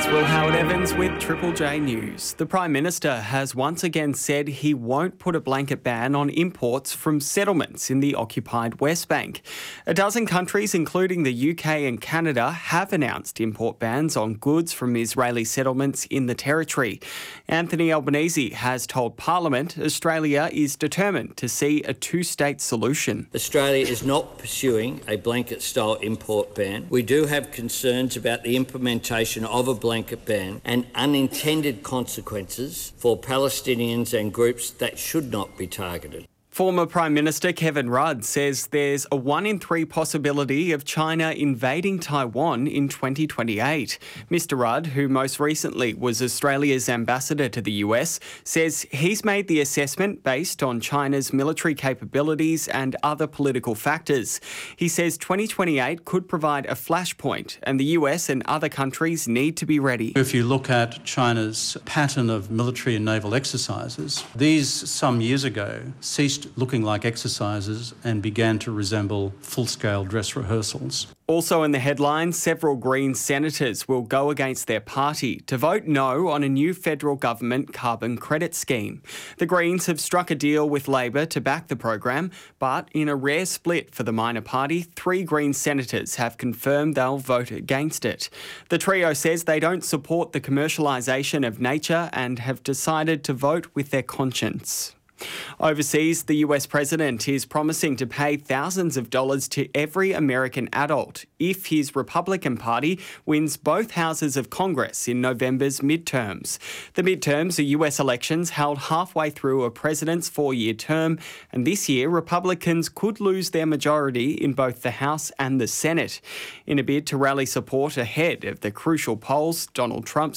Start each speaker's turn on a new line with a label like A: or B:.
A: It's Will Howard Evans with Triple J News. The Prime Minister has once again said he won't put a blanket ban on imports from settlements in the occupied West Bank. A dozen countries, including the UK and Canada, have announced import bans on goods from Israeli settlements in the territory. Anthony Albanese has told Parliament Australia is determined to see a two-state solution.
B: Australia is not pursuing a blanket-style import ban. We do have concerns about the implementation of a blanket ban and unintended consequences for Palestinians and groups that should not be targeted.
A: Former Prime Minister Kevin Rudd says there's a 1 in 3 possibility of China invading Taiwan in 2028. Mr Rudd, who most recently was Australia's ambassador to the US, says he's made the assessment based on China's military capabilities and other political factors. He says 2028 could provide a flashpoint and the US and other countries need to be ready.
C: If you look at China's pattern of military and naval exercises, these some years ago ceased looking like exercises and began to resemble full-scale dress rehearsals.
A: Also in the headlines, several Greens senators will go against their party to vote no on a new federal government carbon credit scheme. The Greens have struck a deal with Labor to back the program, but in a rare split for the minor party, 3 Green senators have confirmed they'll vote against it. The trio says they don't support the commercialisation of nature and have decided to vote with their conscience. Overseas, the US president is promising to pay thousands of dollars to every American adult if his Republican Party wins both houses of Congress in November's midterms. The midterms are US elections held halfway through a president's 4-year term, and this year Republicans could lose their majority in both the House and the Senate. In a bid to rally support ahead of the crucial polls, Donald Trump